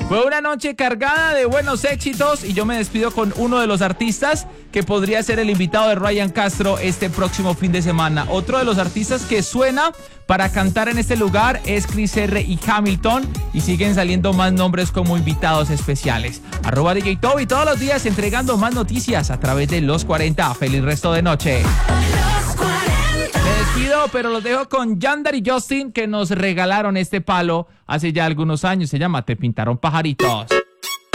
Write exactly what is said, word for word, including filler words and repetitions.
Fue una noche cargada de buenos éxitos y yo me despido con uno de los artistas que podría ser el invitado de Ryan Castro este próximo fin de semana. Otro de los artistas que suena para cantar en este lugar es Chris R. y Hamilton, y siguen saliendo más nombres como invitados especiales. Arroba D J Toby todos los días entregando más noticias a través de Los cuarenta. Feliz resto de noche. Me despido, pero los dejo con Yandar y Justin, que nos regalaron este palo hace ya algunos años. Se llama Te pintaron pajaritos.